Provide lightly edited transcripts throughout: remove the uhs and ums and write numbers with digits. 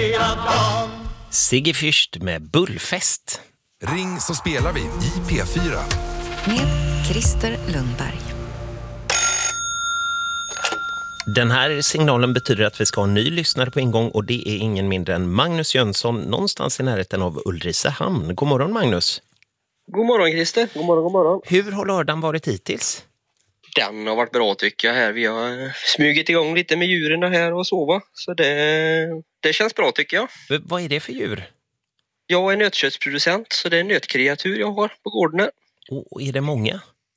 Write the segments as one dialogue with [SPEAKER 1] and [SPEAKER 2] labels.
[SPEAKER 1] hela dagen.
[SPEAKER 2] Sigge Fürst med Bullfest.
[SPEAKER 3] Ring så spelar vi i P4.
[SPEAKER 4] Med Christer Lundberg.
[SPEAKER 2] Den här signalen betyder att vi ska ha en ny lyssnare på ingång och det är ingen mindre än Magnus Jönsson någonstans i närheten av Ulricehamn. God morgon Magnus.
[SPEAKER 5] God morgon Christer, god morgon, god morgon.
[SPEAKER 2] Hur har lördagen varit hittills?
[SPEAKER 5] Den har varit bra tycker jag här. Vi har smugit igång lite med djuren här och sova. Så det känns bra tycker jag.
[SPEAKER 2] Vad är det för djur?
[SPEAKER 5] Jag är nötköttsproducent så det är nötkreatur jag har på gården här.
[SPEAKER 2] Och är det många?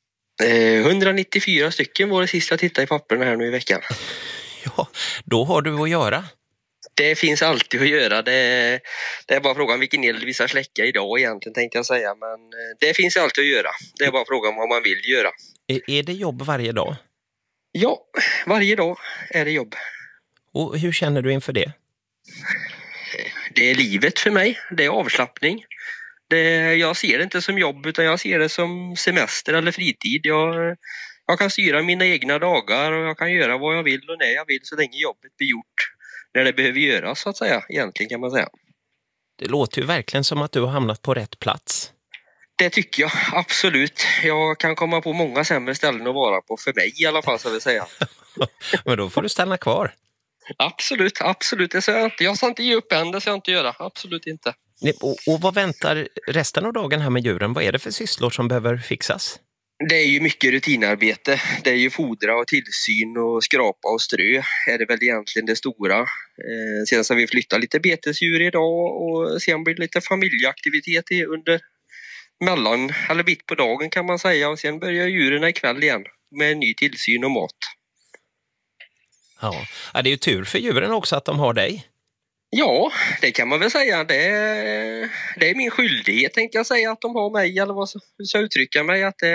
[SPEAKER 5] 194 stycken var det sista jag tittade i papperna här nu i veckan.
[SPEAKER 2] Ja, då har du att göra.
[SPEAKER 5] Det finns alltid att göra. Det är bara frågan vilken el vi ska släcka idag egentligen tänkte jag säga. Men det finns alltid att göra. Det är bara frågan vad man vill göra.
[SPEAKER 2] Är det jobb varje dag?
[SPEAKER 5] Ja, varje dag är det jobb.
[SPEAKER 2] Och hur känner du inför det?
[SPEAKER 5] Det är livet för mig. Det är avslappning. Jag ser det inte som jobb utan jag ser det som semester eller fritid. Jag kan styra mina egna dagar och jag kan göra vad jag vill och när jag vill så länge jobbet blir gjort. När det behöver göras så att säga, egentligen kan man säga.
[SPEAKER 2] Det låter ju verkligen som att du har hamnat på rätt plats.
[SPEAKER 5] Det tycker jag, absolut. Jag kan komma på många sämre ställen att vara på för mig i alla fall så vill säga.
[SPEAKER 2] Men då får du stanna kvar.
[SPEAKER 5] Absolut, absolut. Det säger jag inte. Jag ska inte ge upp än, det ska jag inte göra. Absolut inte.
[SPEAKER 2] Och vad väntar resten av dagen här med djuren? Vad är det för sysslor som behöver fixas?
[SPEAKER 5] Det är ju mycket rutinarbete. Det är ju fodra och tillsyn och skrapa och strö är det väl egentligen det stora. Sen så har vi flyttat lite betesdjur idag och sen blir det lite familjeaktivitet under eller bit på dagen kan man säga. Och sen börjar djuren ikväll igen med ny tillsyn och mat.
[SPEAKER 2] Ja, det är ju tur för djuren också att de har dig.
[SPEAKER 5] Ja, det kan man väl säga. Det är min skyldighet tänkte jag säga att de har mig eller vad ska jag uttrycka mig att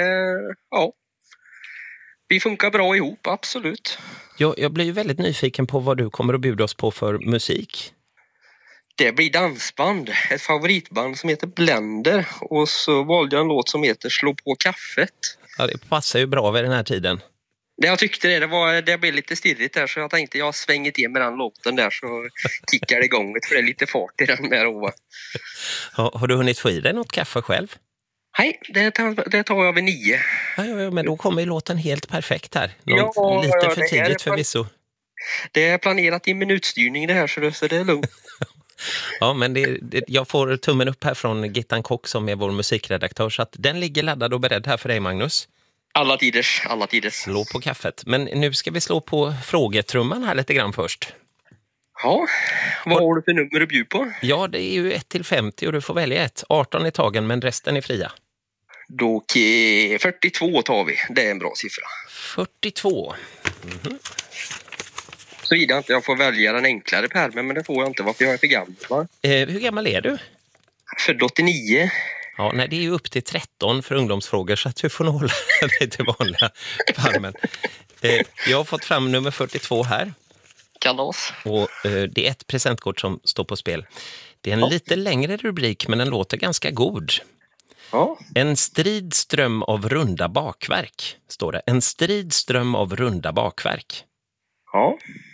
[SPEAKER 5] vi funkar bra ihop, absolut.
[SPEAKER 2] Jag blir ju väldigt nyfiken på vad du kommer att bjuda oss på för musik.
[SPEAKER 5] Det blir dansband, ett favoritband som heter Blender och så valde jag en låt som heter Slå på kaffet.
[SPEAKER 2] Ja, det passar ju bra vid den här tiden.
[SPEAKER 5] Jag tyckte det blev lite stirrigt där så jag tänkte jag svänger till med den låten där så kickar det igång för det är lite fart i den där ova.
[SPEAKER 2] Har du hunnit få i dig något kaffe själv?
[SPEAKER 5] Nej, det tar jag vid 9.
[SPEAKER 2] Ja, men då kommer ju låten helt perfekt här.
[SPEAKER 5] Lite
[SPEAKER 2] för tidigt förvisso.
[SPEAKER 5] Det är planerat i minutstyrning det här så det är lugnt.
[SPEAKER 2] Ja, men jag får tummen upp här från Gittan Kock som är vår musikredaktör så att den ligger laddad och beredd här för dig Magnus.
[SPEAKER 5] Alla tiders.
[SPEAKER 2] Slå på kaffet. Men nu ska vi slå på frågetrumman här lite grann först.
[SPEAKER 5] Ja, vad har du för nummer att bjuda på?
[SPEAKER 2] Ja, det är ju 1-50 och du får välja ett. 18 i tagen men resten är fria.
[SPEAKER 5] Då 42 tar vi. Det är en bra siffra.
[SPEAKER 2] 42. Mm-hmm.
[SPEAKER 5] Så vidare inte jag får välja den enklare pärmen men det får jag inte varför jag är för gammal. Va?
[SPEAKER 2] Hur gammal är du?
[SPEAKER 5] Född 89.
[SPEAKER 2] Ja, nej, det är ju upp till 13 för ungdomsfrågor så att du får nog hålla dig till vanliga pärmen. Jag har fått fram nummer 42 här.
[SPEAKER 5] Kalas.
[SPEAKER 2] Och det är ett presentkort som står på spel. Det är en lite längre rubrik men den låter ganska god.
[SPEAKER 5] Ja.
[SPEAKER 2] En strid ström av runda bakverk, står det. En strid ström av runda bakverk.
[SPEAKER 5] Ja.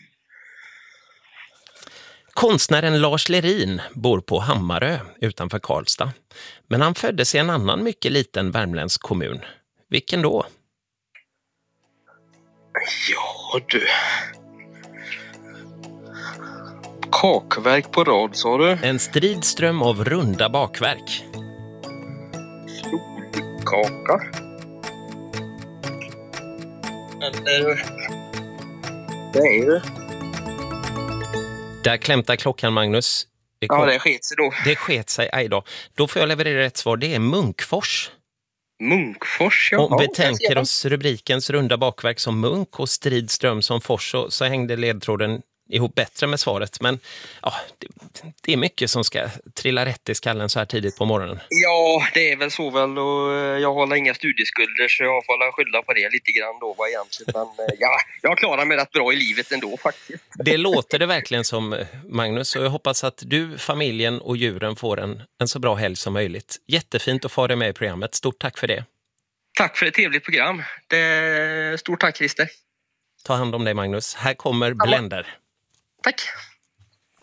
[SPEAKER 2] Konstnären Lars Lerin bor på Hammarö utanför Karlstad. Men han föddes i en annan mycket liten värmländsk kommun. Vilken då?
[SPEAKER 5] Ja du. Kakverk på rad sa du?
[SPEAKER 2] En strid ström av runda bakverk.
[SPEAKER 5] Kaka. Eller... Det är ju...
[SPEAKER 2] Där klämtar klockan, Magnus.
[SPEAKER 5] Ja, det sket sig då.
[SPEAKER 2] Det sket sig, aj då. Då får jag leverera rätt svar. Det är Munkfors.
[SPEAKER 5] Munkfors, ja.
[SPEAKER 2] Om vi tänker oss rubrikens runda bakverk som Munk och Stridström som Fors så hängde ledtråden ihop bättre med svaret. Men ja, det är mycket som ska trilla rätt i skallen så här tidigt på morgonen.
[SPEAKER 5] Ja, det är väl så väl. Och jag har inga studieskulder så jag får skylla på det lite grann då vad egentligen. Men ja, jag klarar mig rätt bra i livet ändå faktiskt.
[SPEAKER 2] Det låter det verkligen som, Magnus. Och jag hoppas att du, familjen och djuren får en så bra helg som möjligt. Jättefint att få dig med i programmet. Stort tack för det.
[SPEAKER 5] Tack för ett trevligt program. Stort tack, Christer.
[SPEAKER 2] Ta hand om dig, Magnus. Här kommer Blender.
[SPEAKER 5] Tack.